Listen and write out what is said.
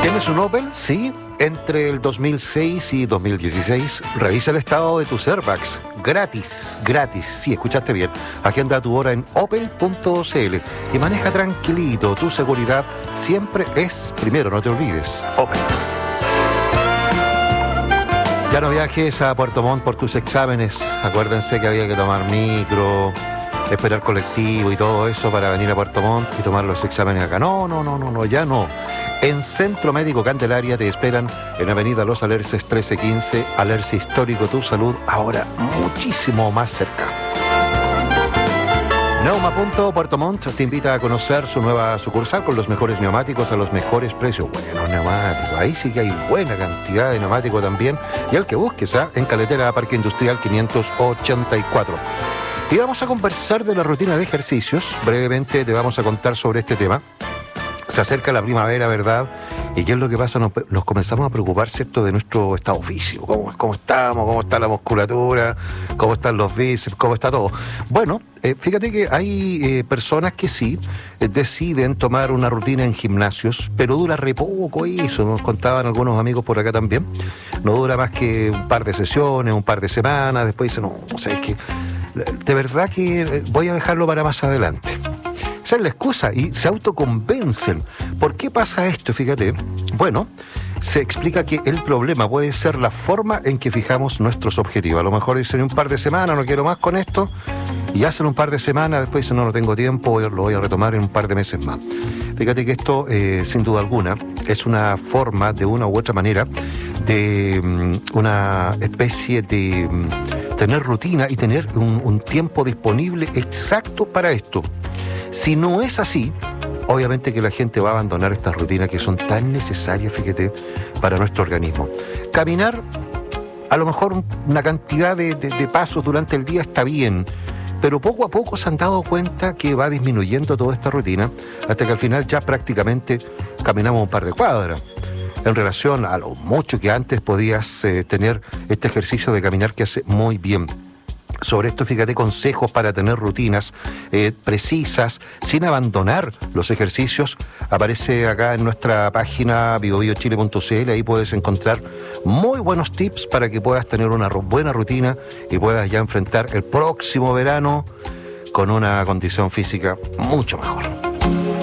¿Tienes un Opel? Sí. Entre el 2006 y 2016, revisa el estado de tus airbags. Gratis, gratis. Sí, escuchaste bien. Agenda tu hora en opel.cl y maneja tranquilito. Tu seguridad siempre es primero, no te olvides. Opel. Ya no viajes a Puerto Montt por tus exámenes. Acuérdense que había que tomar micro, esperar colectivo y todo eso para venir a Puerto Montt y tomar los exámenes acá. No, ya no. En Centro Médico Candelaria te esperan en Avenida Los Alerces 1315, Alerce Histórico Tu Salud, ahora muchísimo más cerca. Neuma.Puerto Montt te invita a conocer su nueva sucursal con los mejores neumáticos a los mejores precios. Buenos neumáticos, ahí sí que hay buena cantidad de neumáticos también. Y el que busques, en Carretera Parque Industrial 584. Y vamos a conversar de la rutina de ejercicios. Brevemente te vamos a contar sobre este tema. Se acerca la primavera, ¿verdad? ¿Y qué es lo que pasa? Nos comenzamos a preocupar, ¿cierto?, de nuestro estado físico. ¿Cómo estamos? ¿Cómo está la musculatura? ¿Cómo están los bíceps? ¿Cómo está todo? Bueno, fíjate que hay personas que sí deciden tomar una rutina en gimnasios, pero dura re poco eso. Nos contaban algunos amigos por acá también. No dura más que un par de sesiones, un par de semanas. Después dicen, no, o sea, es que de verdad que voy a dejarlo para más adelante. Esa es la excusa y se autoconvencen. ¿Por qué pasa esto? Fíjate. Bueno, se explica que el problema puede ser la forma en que fijamos nuestros objetivos. A lo mejor dicen un par de semanas, no quiero más con esto, y hacen un par de semanas, después dicen no tengo tiempo, lo voy a retomar en un par de meses más. Fíjate que esto, sin duda alguna, es una forma, de una u otra manera, de una especie de tener rutina y tener un tiempo disponible exacto para esto. Si no es así, obviamente que la gente va a abandonar estas rutinas que son tan necesarias, fíjate, para nuestro organismo. Caminar, a lo mejor una cantidad de pasos durante el día está bien, pero poco a poco se han dado cuenta que va disminuyendo toda esta rutina hasta que al final ya prácticamente caminamos un par de cuadras. En relación a lo mucho que antes podías tener este ejercicio de caminar que hace muy bien. Sobre esto, fíjate, consejos para tener rutinas precisas, sin abandonar los ejercicios. Aparece acá en nuestra página biobiochile.cl, ahí puedes encontrar muy buenos tips para que puedas tener una buena rutina y puedas ya enfrentar el próximo verano con una condición física mucho mejor.